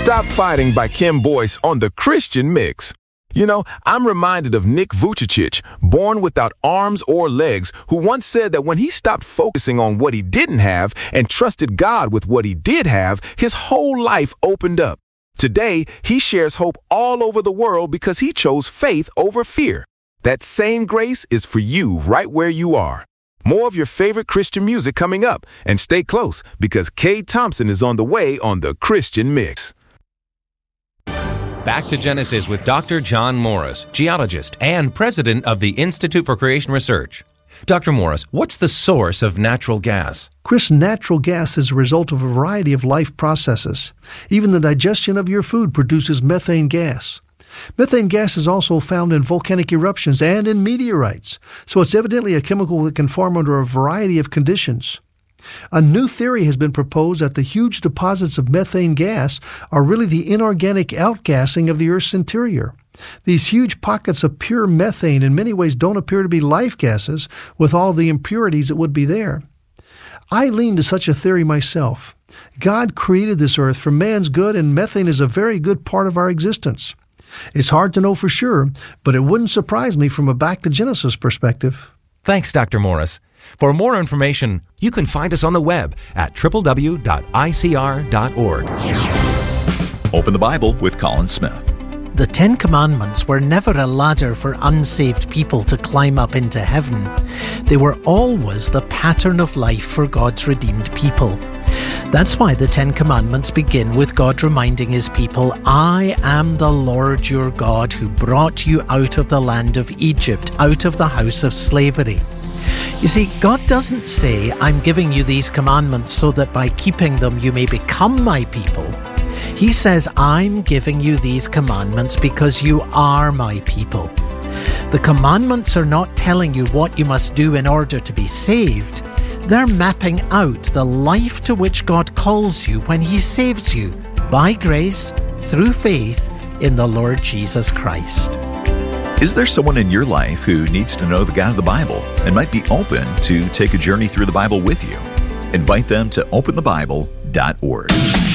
Stop Fighting by Kim Boyce on the Christian Mix. You know, I'm reminded of Nick Vujicic, born without arms or legs, who once said that when he stopped focusing on what he didn't have and trusted God with what he did have, his whole life opened up. Today, he shares hope all over the world because he chose faith over fear. That same grace is for you right where you are. More of your favorite Christian music coming up, and stay close because Cade Thompson is on the way on the Christian Mix. Back to Genesis with Dr. John Morris, geologist and president of the Institute for Creation Research. Dr. Morris, what's the source of natural gas? Chris, natural gas is a result of a variety of life processes. Even the digestion of your food produces methane gas. Methane gas is also found in volcanic eruptions and in meteorites, so it's evidently a chemical that can form under a variety of conditions. A new theory has been proposed that the huge deposits of methane gas are really the inorganic outgassing of the Earth's interior. These huge pockets of pure methane in many ways don't appear to be life gases with all the impurities that would be there. I lean to such a theory myself. God created this Earth for man's good, and methane is a very good part of our existence. It's hard to know for sure, but it wouldn't surprise me from a back to Genesis perspective. Thanks, Dr. Morris. For more information, you can find us on the web at www.icr.org. Open the Bible with Colin Smith. The Ten Commandments were never a ladder for unsaved people to climb up into heaven. They were always the pattern of life for God's redeemed people. That's why the Ten Commandments begin with God reminding His people, "I am the Lord your God who brought you out of the land of Egypt, out of the house of slavery." You see, God doesn't say, "I'm giving you these commandments so that by keeping them you may become my people." He says, "I'm giving you these commandments because you are my people." The commandments are not telling you what you must do in order to be saved. They're mapping out the life to which God calls you when He saves you by grace through faith in the Lord Jesus Christ. Is there someone in your life who needs to know the God of the Bible and might be open to take a journey through the Bible with you? Invite them to openthebible.org.